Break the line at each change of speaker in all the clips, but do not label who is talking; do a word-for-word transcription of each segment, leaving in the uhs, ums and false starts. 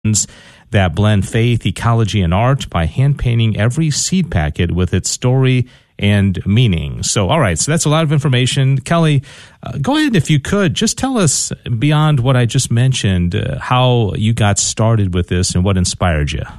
that blend faith, ecology, and art by hand-painting every seed packet with its story and meaning. So, all right, so that's a lot of information. Kelly, uh, go ahead, if you could, just tell us, beyond what I just mentioned, uh, how you got started with this and what inspired you.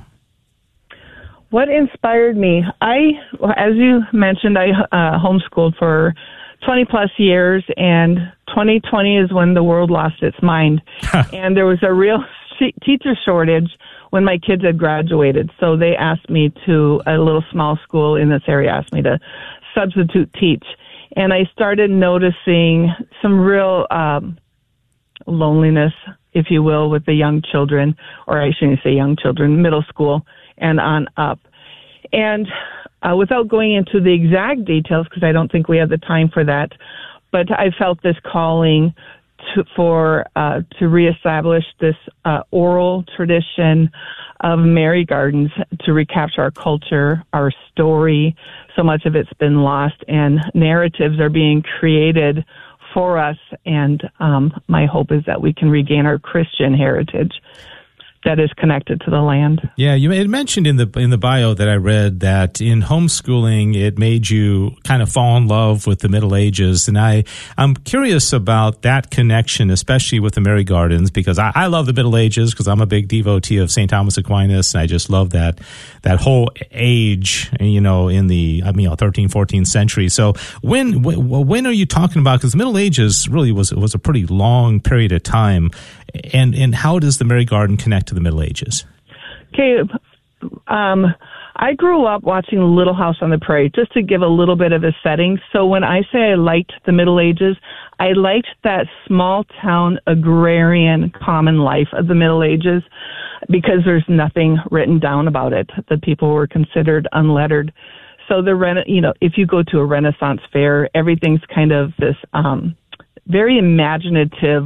What inspired me? I, as you mentioned, I uh, homeschooled for twenty plus years, and twenty twenty is when the world lost its mind. And there was a real teacher shortage when my kids had graduated. So they asked me to, a little small school in this area asked me to substitute teach. And I started noticing some real um, loneliness, if you will, with the young children, or I shouldn't say young children, middle school and on up. And uh, without going into the exact details, because I don't think we have the time for that, but I felt this calling to, for uh, to reestablish this uh, oral tradition of Mary Gardens, to recapture our culture, our story. So much of it's been lost, and narratives are being created for us. And um, my hope is that we can regain our Christian heritage that is connected to the land.
Yeah, you had mentioned in the in the bio that I read that in homeschooling it made you kind of fall in love with the Middle Ages, and I I'm curious about that connection, especially with the Mary Gardens, because I, I love the Middle Ages because I'm a big devotee of Saint Thomas Aquinas, and I just love that that whole age, you know, in the I mean, you know, thirteenth, fourteenth century. So when when, when are you talking about? Because the Middle Ages really was was a pretty long period of time. And and how does the Mary Garden connect to the Middle Ages?
Okay, um, I grew up watching Little House on the Prairie, just to give a little bit of a setting. So when I say I liked the Middle Ages, I liked that small town agrarian common life of the Middle Ages, because there's nothing written down about it. The people were considered unlettered. So the rena- you know, if you go to a Renaissance fair, everything's kind of this um, very imaginative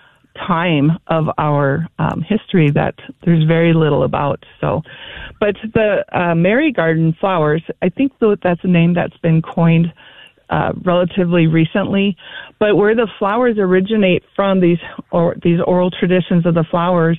time of our um, history that there's very little about. So, but the uh, Mary Garden flowers, I think that's a name that's been coined uh, relatively recently. But where the flowers originate from, these or these oral traditions of the flowers,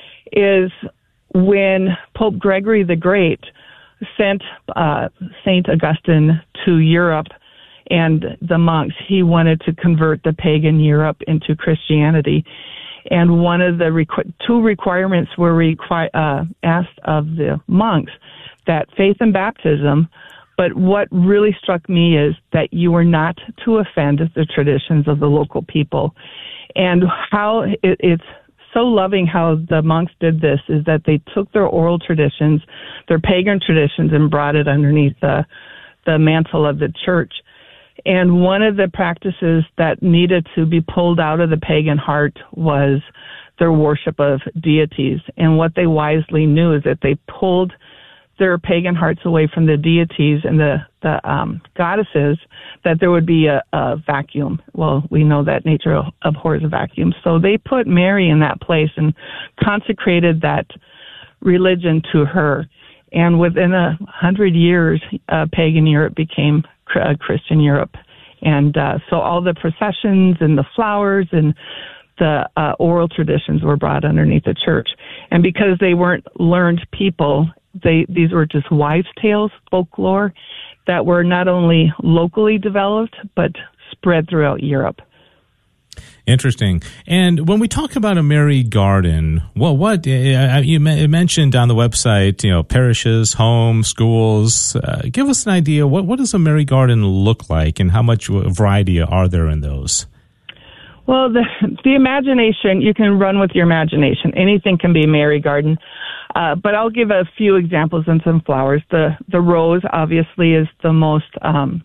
is when Pope Gregory the Great sent uh, Saint Augustine to Europe and the monks. He wanted to convert the pagan Europe into Christianity. And one of the requ- two requirements were requi- uh, asked of the monks, that faith and baptism. But what really struck me is that you were not to offend the traditions of the local people. And how it, it's so loving how the monks did this is that they took their oral traditions, their pagan traditions, and brought it underneath the, the mantle of the church. And one of the practices that needed to be pulled out of the pagan heart was their worship of deities. And what they wisely knew is that they pulled their pagan hearts away from the deities and the, the um, goddesses, that there would be a, a vacuum. Well, we know that nature abhors a vacuum. So they put Mary in that place and consecrated that religion to her. And within a hundred years, uh, pagan Europe became uh, Christian Europe. And uh, so all the processions and the flowers and the uh, oral traditions were brought underneath the church. And because they weren't learned people, they these were just wives' tales, folklore, that were not only locally developed, but spread throughout Europe.
Interesting. And when we talk about a Mary Garden, well, what uh, you mentioned on the website, you know, parishes, homes, schools. Uh, give us an idea. What what does a Mary Garden look like, and how much variety are there in those?
Well, the the imagination, you can run with your imagination. Anything can be a Mary Garden. Uh, but I'll give a few examples and some flowers. The the rose, obviously, is the most um,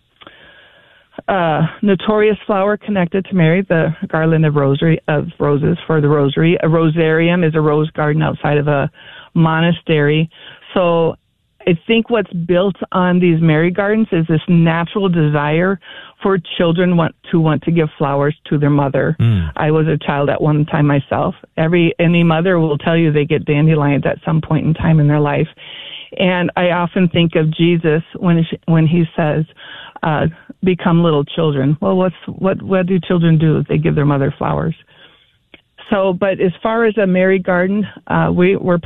uh, notorious flower connected to Mary, the garland of rosary of roses for the rosary. A rosarium is a rose garden outside of a monastery. So I think what's built on these Mary Gardens is this natural desire for children want to want to give flowers to their mother. Mm. I was a child at one time myself. Every any mother will tell you they get dandelions at some point in time in their life. And I often think of Jesus when when he says, uh, "Become little children." Well, what's what what do children do? They give their mother flowers. So, but as far as a Mary garden, uh, we, we're